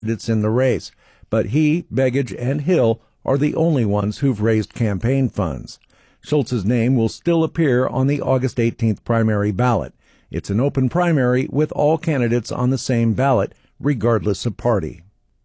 candidates in the race, but he, Begich, and Hill are the only ones who've raised campaign funds. Schultz's name will still appear on the August 18th primary ballot. It's an open primary with all candidates on the same ballot, regardless of party.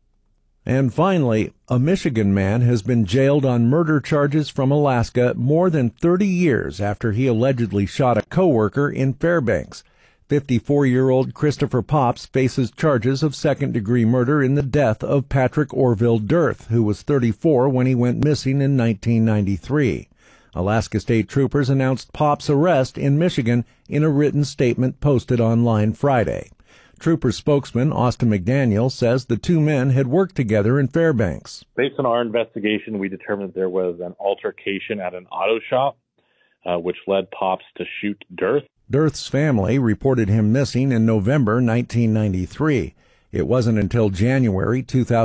And finally, a Michigan man has been jailed on murder charges from Alaska more than 30 years after he allegedly shot a coworker in Fairbanks. 54-year-old Christopher Pops faces charges of second-degree murder in the death of Patrick Orville Dirth, who was 34 when he went missing in 1993. Alaska State Troopers announced Pops' arrest in Michigan in a written statement posted online Friday. Trooper spokesman Austin McDaniel says the two men had worked together in Fairbanks. Based on our investigation, we determined there was an altercation at an auto shop, which led Pops to shoot Dirth. Dirth's family reported him missing in November 1993. It wasn't until January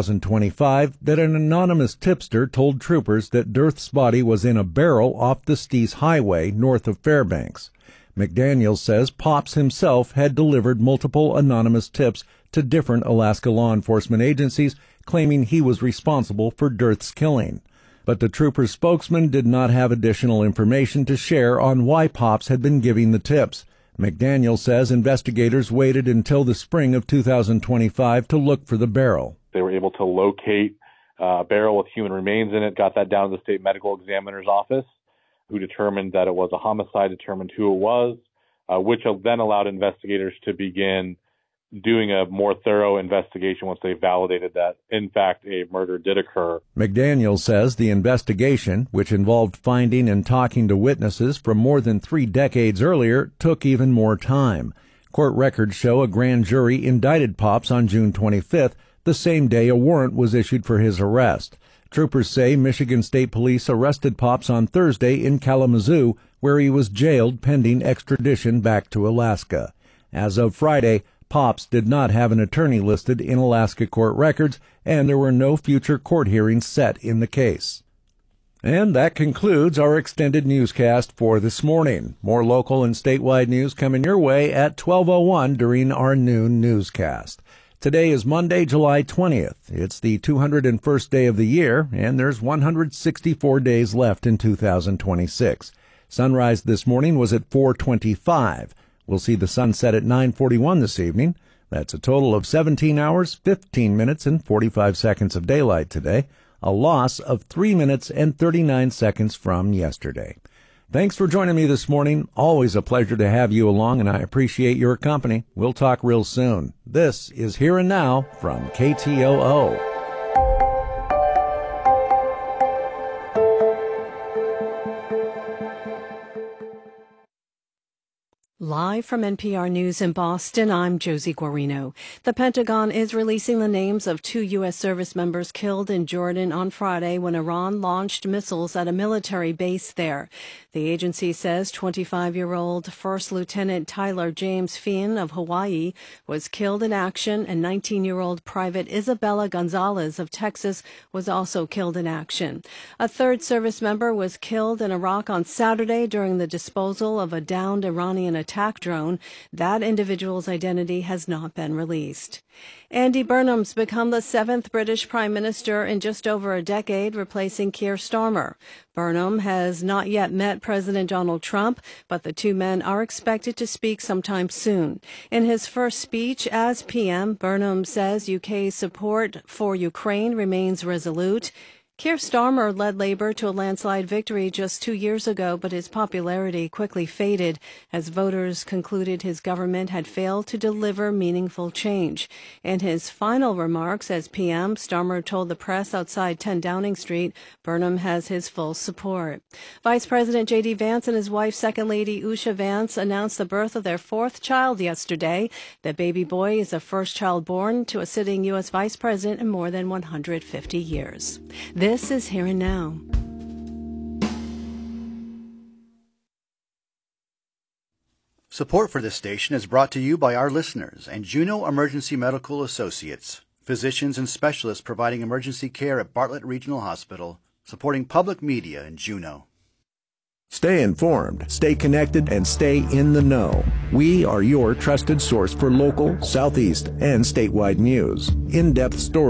2025 that an anonymous tipster told troopers that Dirth's body was in a barrel off the Steese Highway north of Fairbanks. McDaniel says Pops himself had delivered multiple anonymous tips to different Alaska law enforcement agencies, claiming he was responsible for Dirth's killing. But the trooper's spokesman did not have additional information to share on why Pops had been giving the tips. McDaniel says investigators waited until the spring of 2025 to look for the barrel. They were able to locate a barrel with human remains in it, got that down to the state medical examiner's office, who determined that it was a homicide, determined who it was, which then allowed investigators to begin doing a more thorough investigation once they validated that, in fact, a murder did occur. McDaniel says the investigation, which involved finding and talking to witnesses from more than 3 decades earlier, took even more time. Court records show a grand jury indicted Pops on June 25th, the same day a warrant was issued for his arrest. Troopers say Michigan State Police arrested Pops on Thursday in Kalamazoo, where he was jailed pending extradition back to Alaska. As of Friday, Pops did not have an attorney listed in Alaska court records, and there were no future court hearings set in the case. And that concludes our extended newscast for this morning. More local and statewide news coming your way at 12:01 during our noon newscast. Today is Monday, July 20th. It's the 201st day of the year, and there's 164 days left in 2026. Sunrise this morning was at 4:25. We'll see the sun set at 9:41 this evening. That's a total of 17 hours, 15 minutes, and 45 seconds of daylight today, a loss of 3 minutes and 39 seconds from yesterday. Thanks for joining me this morning. Always a pleasure to have you along, and I appreciate your company. We'll talk real soon. This is Here and Now from KTOO. Live from NPR News in Boston, I'm Josie Guarino. The Pentagon is releasing the names of 2 U.S. service members killed in Jordan on Friday when Iran launched missiles at a military base there. The agency says 25-year-old First Lieutenant Tyler James Finn of Hawaii was killed in action, and 19-year-old Private Isabella Gonzalez of Texas was also killed in action. A third service member was killed in Iraq on Saturday during the disposal of a downed Iranian attack drone. That individual's identity has not been released. Andy Burnham's become the 7th British Prime Minister in just over a decade, replacing Keir Starmer. Burnham has not yet met President Donald Trump, but the two men are expected to speak sometime soon. In his first speech as PM, Burnham says UK's support for Ukraine remains resolute. Keir Starmer led Labour to a landslide victory just 2 years ago, but his popularity quickly faded as voters concluded his government had failed to deliver meaningful change. In his final remarks as PM, Starmer told the press outside 10 Downing Street Burnham has his full support. Vice President J.D. Vance and his wife, Second Lady Usha Vance, announced the birth of their 4th child yesterday. The baby boy is the first child born to a sitting U.S. vice president in more than 150 years. This is Here and Now. Support for this station is brought to you by our listeners and Juneau Emergency Medical Associates, physicians and specialists providing emergency care at Bartlett Regional Hospital, supporting public media in Juneau. Stay informed, stay connected, and stay in the know. We are your trusted source for local, Southeast, and statewide news. In-depth stories